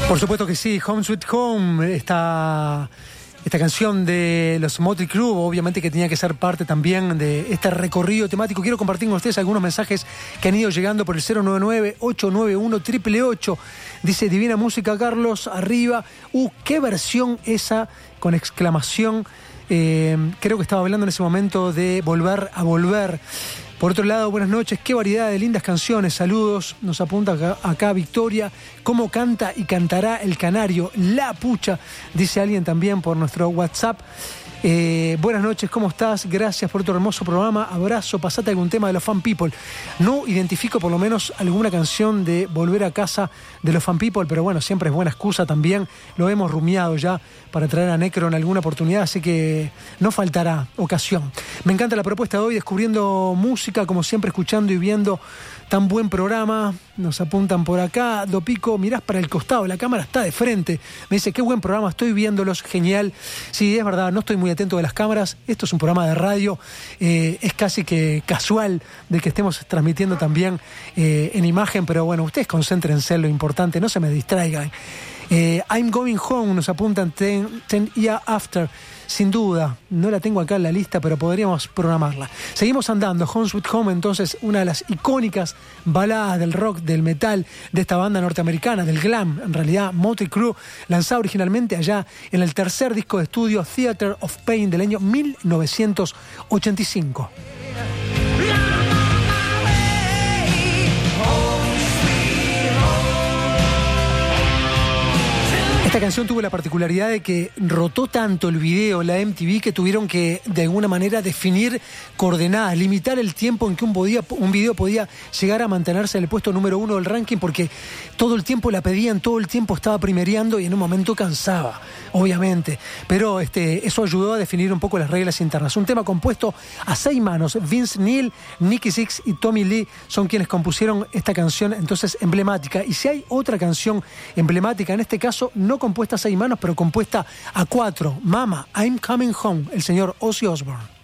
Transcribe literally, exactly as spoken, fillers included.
Por supuesto que sí, Home Sweet Home, esta, esta canción de los Motley Crue, obviamente que tenía que ser parte también de este recorrido temático. Quiero compartir con ustedes algunos mensajes que han ido llegando por el cero nueve nueve, ocho nueve uno, ocho ocho ocho. Dice, divina música, Carlos, arriba. Uh, qué versión esa, con exclamación. Eh, creo que estaba hablando en ese momento de volver a volver. Por otro lado, buenas noches, qué variedad de lindas canciones, saludos, nos apunta acá, acá Victoria, cómo canta y cantará el canario, la pucha, dice alguien también por nuestro WhatsApp. Eh, buenas noches, ¿cómo estás? Gracias por tu hermoso programa, abrazo, pasate algún tema de los Fan People. No identifico por lo menos alguna canción de Volver a Casa de los Fan People, pero bueno, siempre es buena excusa también, lo hemos rumiado ya para traer a Necro en alguna oportunidad, así que no faltará ocasión. Me encanta la propuesta de hoy, descubriendo música, como siempre, escuchando y viendo tan buen programa. Nos apuntan por acá, Dopico, mirás para el costado, la cámara está de frente. Me dice, qué buen programa, estoy viéndolos, genial. Sí, es verdad, no estoy muy atento de las cámaras, esto es un programa de radio, eh, es casi que casual de que estemos transmitiendo también eh, en imagen, pero bueno, ustedes concéntrense en lo importante, no se me distraigan. Eh, I'm Going Home, nos apuntan ten, ten Year After. Sin duda, no la tengo acá en la lista, pero podríamos programarla. Seguimos andando, Home Sweet Home, entonces una de las icónicas baladas del rock, del metal, de esta banda norteamericana, del glam, en realidad, Motley Crue, lanzada originalmente allá en el tercer disco de estudio Theater of Pain del año mil novecientos ochenta y cinco. Esta canción tuvo la particularidad de que rotó tanto el video, la M T V, que tuvieron que de alguna manera definir coordenadas, limitar el tiempo en que un, podía, un video podía llegar a mantenerse en el puesto número uno del ranking, porque todo el tiempo la pedían, todo el tiempo estaba primereando y en un momento cansaba, obviamente. Pero este, eso ayudó a definir un poco las reglas internas. Un tema compuesto a seis manos. Vince Neil, Nicky Sixx y Tommy Lee son quienes compusieron esta canción, entonces emblemática. Y si hay otra canción emblemática, en este caso no compuesta a seis manos, pero compuesta a cuatro. Mama, I'm Coming Home, el señor Ozzy Osbourne.